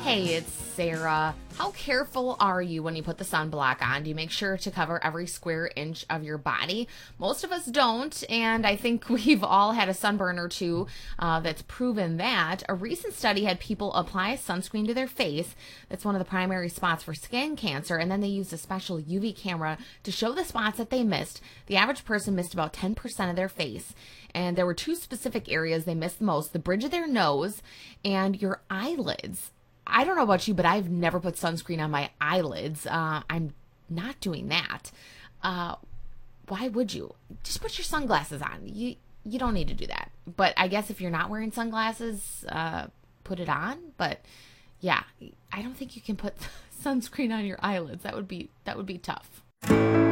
Hey, it's Sarah. How careful are you when you put the sunblock on? Do you make sure to cover every square inch of your body? Most of us don't, and I think we've all had a sunburn or two that's proven that. A recent study had people apply sunscreen to their face. That's one of the primary spots for skin cancer, and then they used a special UV camera to show the spots that they missed. The average person missed about 10% of their face, and there were two specific areas they missed the most: the bridge of their nose and your eyelids. I don't know about you, but I've never put sunscreen on my eyelids. I'm not doing that. Why would you? Just put your sunglasses on. You don't need to do that. But I guess if you're not wearing sunglasses, put it on. But yeah, I don't think you can put sunscreen on your eyelids. That would be tough.